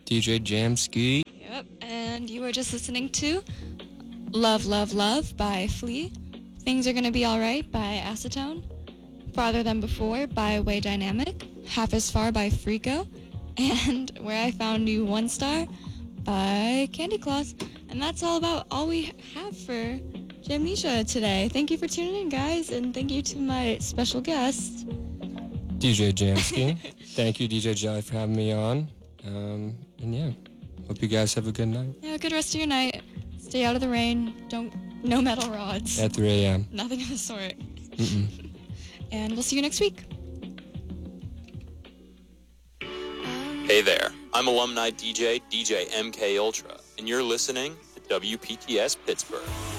DJ Jamski. Yep, and you were just listening to Love, Love, Love by Flea, Things Are Gonna Be Alright by Acetone, Farther Than Before by Way Dynamic, Half As Far by Freako, and Where I Found You 1 Star by Candy Claus. And that's all we have for Jamnesia today. Thank you for tuning in, guys, and thank you to my special guest, DJ Jamski. Thank you, DJ Jelly, for having me on. And yeah, hope you guys have a good night. Yeah, good rest of your night. Stay out of the rain. No metal rods. At 3 a.m. Nothing of the sort. Mm-mm. And we'll see you next week. Hey there, I'm alumni DJ MK Ultra, and you're listening to WPTS Pittsburgh.